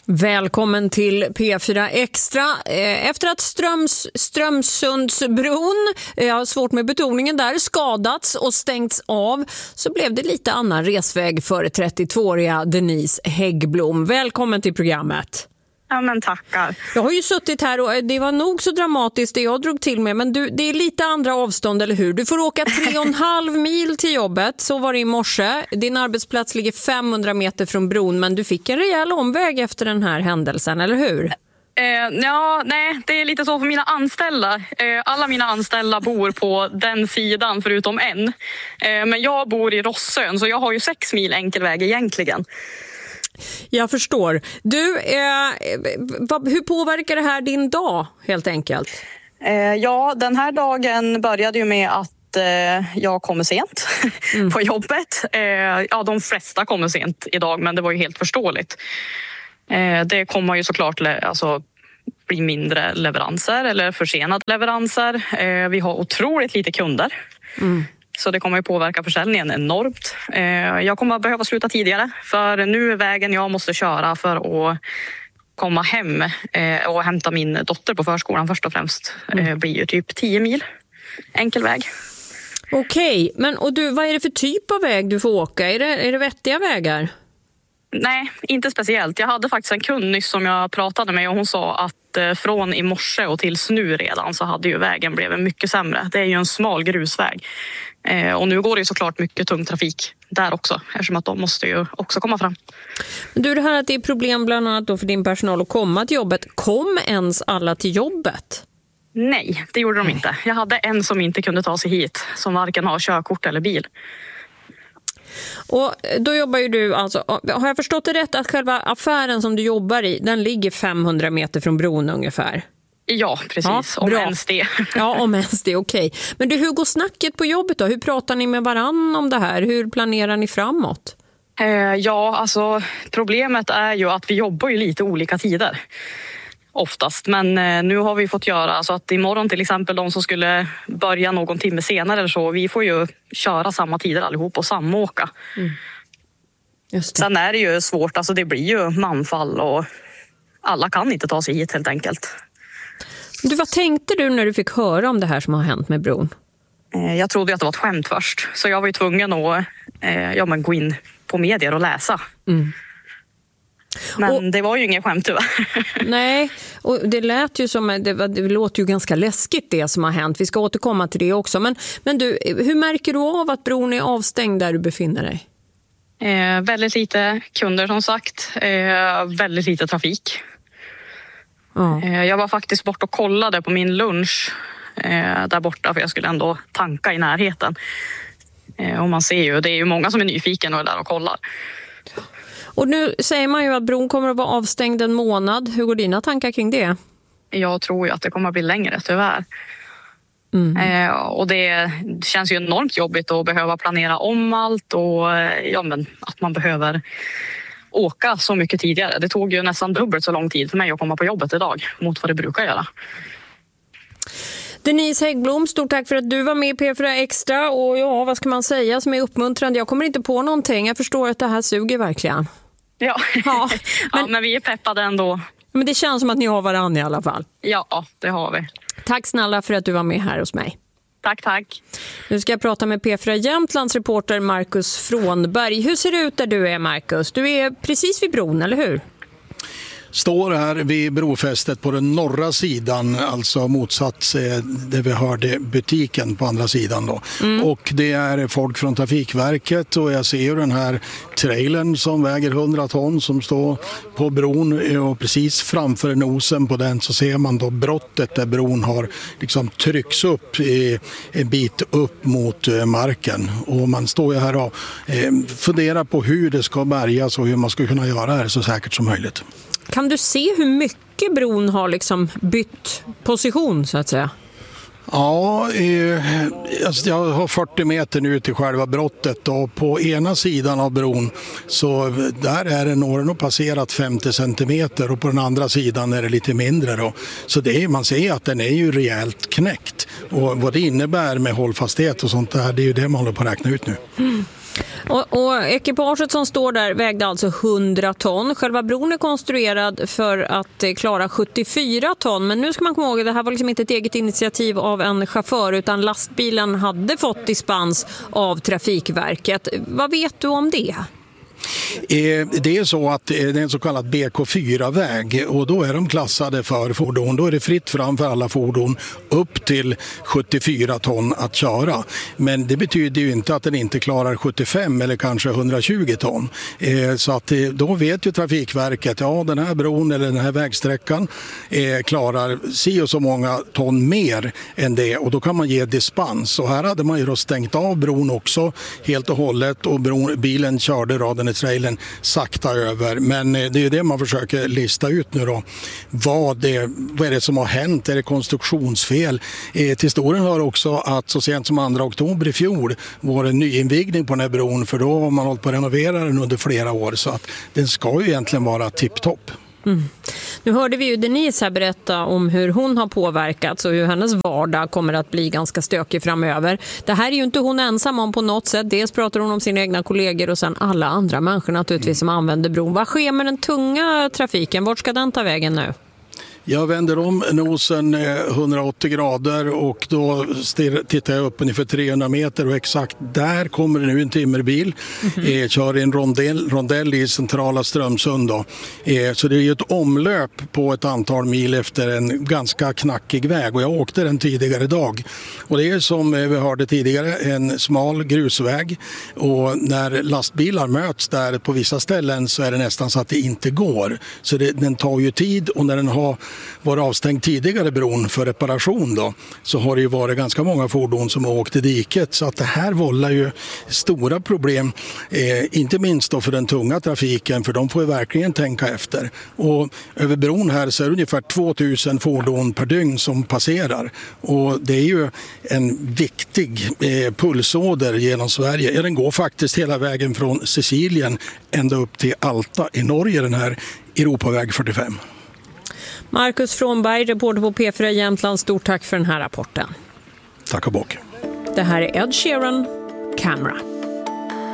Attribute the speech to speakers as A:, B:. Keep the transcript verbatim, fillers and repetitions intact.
A: Välkommen till P fyra Extra. Efter att Ströms, Strömsundsbron, jag har svårt med betoningen där, skadats och stängts av, så blev det lite annan resväg för trettiotvååriga Denise Häggblom. Välkommen till programmet.
B: Ja, men tackar.
A: Jag har ju suttit här och det var nog så dramatiskt det jag drog till med, men du, det är lite andra avstånd, eller hur? Du får åka tre och en halv mil till jobbet, så var det i morse. Din arbetsplats ligger femhundra meter från bron, men du fick en rejäl omväg efter den här händelsen, eller hur?
B: Eh, ja, nej, det är lite så för mina anställda. Eh, alla mina anställda bor på den sidan förutom en. Eh, men jag bor i Rossön, så jag har ju sex mil enkelväg egentligen.
A: Jag förstår. Du, eh, vad, hur påverkar det här din dag helt enkelt?
B: Eh, ja, den här dagen började ju med att eh, jag kommer sent mm. på jobbet. Eh, ja, de flesta kommer sent idag, men det var ju helt förståeligt. Eh, det kommer ju såklart alltså, bli mindre leveranser eller försenade leveranser. Eh, vi har otroligt lite kunder. Mm. Så det kommer ju påverka försäljningen enormt. Jag kommer att behöva sluta tidigare. För nu är vägen jag måste köra för att komma hem och hämta min dotter på förskolan först och främst. Mm. blir ju typ tio mil enkel väg.
A: Okej, men och du, vad är det för typ av väg du får åka? Är det, är det vettiga vägar?
B: Nej, inte speciellt. Jag hade faktiskt en kund nyss som jag pratade med och hon sa att från i morse och tills nu redan så hade ju vägen blivit mycket sämre. Det är ju en smal grusväg. Och nu går det ju såklart mycket tung trafik där också, eftersom att de måste ju också komma fram.
A: Men du, det här att det är problem bland annat då för din personal att komma till jobbet. Kom ens alla till jobbet?
B: Nej, det gjorde de inte. Jag hade en som inte kunde ta sig hit, som varken har körkort eller bil.
A: Och då jobbar ju du, alltså, har jag förstått det rätt att själva affären som du jobbar i, den ligger femhundra meter från bron ungefär?
B: Ja, precis. Ja, om ens det.
A: Ja, om ens det, okej. Okay. Men du, hur går snacket på jobbet då? Hur pratar ni med varann om det här? Hur planerar ni framåt?
B: Eh, ja, alltså problemet är ju att vi jobbar ju lite olika tider. Oftast, men eh, nu har vi fått göra så att imorgon till exempel de som skulle börja någon timme senare eller så, vi får ju köra samma tider allihop och samåka. Mm. Just det. Sen är det ju svårt, alltså det blir ju manfall och alla kan inte ta sig hit helt enkelt.
A: Du, vad tänkte du när du fick höra om det här som har hänt med bron?
B: Jag trodde att det var ett skämt först. Så jag var ju tvungen att eh, ja, men gå in på medier och läsa. Mm. Men och, det var ju ingen skämt tyvärr. Nej,
A: och det lät ju som, det, det låter ju ganska läskigt det som har hänt. Vi ska återkomma till det också. Men, men du, hur märker du av att bron är avstängd där du befinner dig?
B: Eh, väldigt lite kunder som sagt. Eh, väldigt lite trafik. Ja. Jag var faktiskt bort och kollade på min lunch eh, där borta, för jag skulle ändå tanka i närheten. Eh, och man ser ju, det är ju många som är nyfiken och är där och kollar.
A: Och nu säger man ju att bron kommer att vara avstängd en månad. Hur går dina tankar kring det? Jag
B: tror ju att det kommer att bli längre, tyvärr. Mm. Eh, och det känns ju enormt jobbigt att behöva planera om allt och ja, men att man behöver åka så mycket tidigare. Det tog ju nästan dubbelt så lång tid för mig att komma på jobbet idag mot vad det brukar göra.
A: Denise Häggblom, stort tack för att du var med i P fyra Extra. Och ja, vad ska man säga som är uppmuntrande? Jag kommer inte på någonting. Jag förstår att det här suger verkligen.
B: Ja, ja, men, ja, men vi är peppade ändå.
A: Men det känns som att ni har varann i alla fall.
B: Ja, det har vi.
A: Tack snälla för att du var med här hos mig.
B: Tack, tack.
A: Nu ska jag prata med P fyra Jämtlands reporter Marcus Frånberg. Hur ser det ut där du är, Marcus? Du är precis vid bron, eller hur?
C: Står här vid brofästet på den norra sidan, alltså motsatt där vi hörde butiken på andra sidan då. Mm. Och det är folk från Trafikverket och jag ser ju den här trailern som väger hundra ton som står på bron, och precis framför nosen på den så ser man då brottet där bron har liksom trycks upp i, en bit upp mot marken. Och man står ju här och eh, funderar på hur det ska bärgas och hur man ska kunna göra det här så säkert som möjligt.
A: Kan du se hur mycket bron har liksom bytt position så att säga?
C: Ja, eh, jag har fyrtio meter nu till själva brottet och på ena sidan av bron så där är det nog passerat femtio centimeter och på den andra sidan är det lite mindre då. Så det är, man ser att den är ju rejält knäckt och vad det innebär med hållfasthet och sånt där, det är ju det man håller på att räkna ut nu.
A: Mm. Och, och ekipaget som står där vägde alltså hundra ton. Själva bron är konstruerad för att klara sjuttiofyra ton. Men nu ska man komma ihåg att det här var liksom inte ett eget initiativ av en chaufför, utan lastbilen hade fått dispens av Trafikverket. Vad vet du om det?
C: Det är så att det är en så kallad B K fyra-väg och då är de klassade för fordon. Då är det fritt fram för alla fordon upp till sjuttiofyra ton att köra. Men det betyder ju inte att den inte klarar sjuttiofem eller kanske hundratjugo ton. Så att då vet ju Trafikverket, ja den här bron eller den här vägsträckan klarar si och så många ton mer än det och då kan man ge dispens. Och här hade man ju då stängt av bron också helt och hållet och bron, bilen körde raden trailern sakta över, men det är det man försöker lista ut nu då. Vad, det, vad är det som har hänt? Är det konstruktionsfel? Eh, till historien hör också att så sent som andra oktober i fjol var en nyinvigning på den här bron, för då har man hållit på att renovera den under flera år, så att den ska ju egentligen vara tipptopp.
A: Mm. Nu hörde vi ju Denise här berätta om hur hon har påverkats och hur hennes vardag kommer att bli ganska stökig framöver. Det här är ju inte hon ensam om på något sätt. Dels pratar hon om sina egna kollegor och sen alla andra människor naturligtvis som använder bron. Vad sker med den tunga trafiken? Vart ska den ta vägen nu?
C: Jag vänder om nosen hundraåttio grader och då tittar jag upp ungefär trehundra meter och exakt där kommer det nu en timmerbil. Mm-hmm. eh, kör i en rondell, rondell i centrala Strömsund. Då. Eh, så det är ju ett omlöp på ett antal mil efter en ganska knackig väg och jag åkte den tidigare idag. Och det är som vi hörde tidigare en smal grusväg och när lastbilar möts där på vissa ställen så är det nästan så att det inte går. Så det, den tar ju tid och när den har var avstängd tidigare bron för reparation då, så har det ju varit ganska många fordon som har åkt i diket, så att det här vållar ju stora problem, eh, inte minst då för den tunga trafiken, för de får ju verkligen tänka efter. Och över bron här så är det ungefär tvåtusen fordon per dygn som passerar och det är ju en viktig eh, pulsåder genom Sverige. Ja, den går faktiskt hela vägen från Sicilien ända upp till Alta i Norge, den här Europaväg fyrtiofem.
A: Marcus Frånberg, reporter på P fyra Jämtland, stort tack för den här rapporten.
C: Tack och bock.
A: Det här är Ed Sheeran, Camera.